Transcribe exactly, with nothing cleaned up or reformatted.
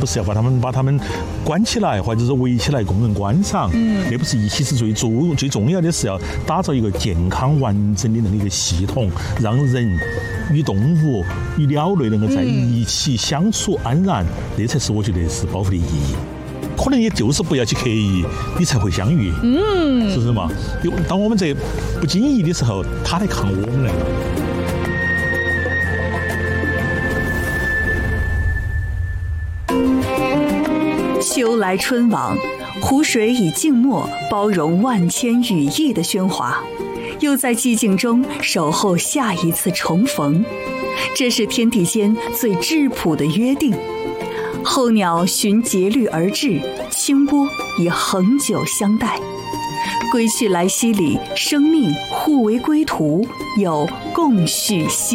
不是要把他们把他们关起来，或者是围起来供人观赏。嗯，那不是一起是最重最重要的是要打造一个健康完整的那么一个系统，让人与动物与鸟类能够在一起相处安然，那才是我觉得是保护的意义。可能也就是不要去刻意，你才会相遇。嗯，是不是嘛？当我们在不经意的时候，他来看我们来了。 秋来春往，湖水以静默包容万千羽翼的喧哗，又在寂静中守候下一次重逢。这是天地间最质朴的约定。候鸟循节律而至，清波以恒久相待。归去来兮里，生命互为归途，有共续心。